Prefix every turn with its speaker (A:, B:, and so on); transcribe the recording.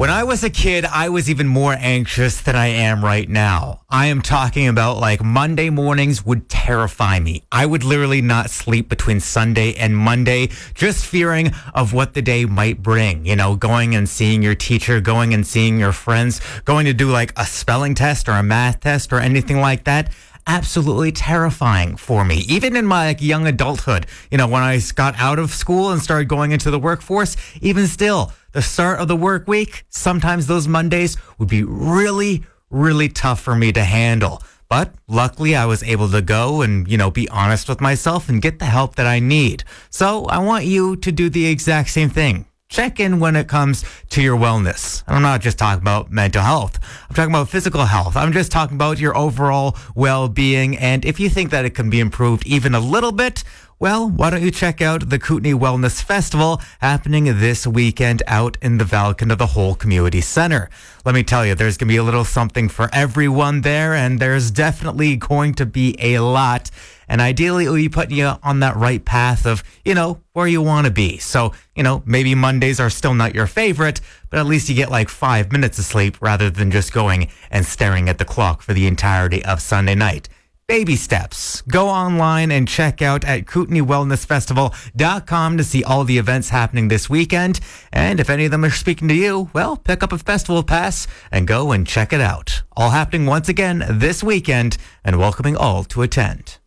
A: When I was a kid, I was even more anxious than I am right now. I am talking about like Monday mornings would terrify me. I would literally not sleep between Sunday and Monday, just fearing of what the day might bring. You know, going and seeing your teacher, going and seeing your friends, going to do like a spelling test or a math test or anything like that. Absolutely terrifying for me. Even in my young adulthood, you know, when I got out of school and started going into the workforce, even still, the start of the work week, sometimes those Mondays would be really, really tough for me to handle. But luckily, I was able to go and, you know, be honest with myself and get the help that I need. So I want you to do the exact same thing. Check in when it comes to your wellness. I'm not just talking about mental health. I'm talking about physical health. I'm just talking about your overall well-being. And if you think that it can be improved even a little bit, well, why don't you check out the Kootenay Wellness Festival happening this weekend out in the Valken of the Whole Community Center. Let me tell you, there's going to be a little something for everyone there, and there's definitely going to be a lot. And ideally, it will be putting you on that right path of, you know, where you want to be. So, you know, maybe Mondays are still not your favorite, but at least you get like 5 minutes of sleep rather than just going and staring at the clock for the entirety of Sunday night. Baby steps. Go online and check out at KootenayWellnessFestival.com to see all the events happening this weekend. And if any of them are speaking to you, well, pick up a festival pass and go and check it out. All happening once again this weekend, and welcoming all to attend.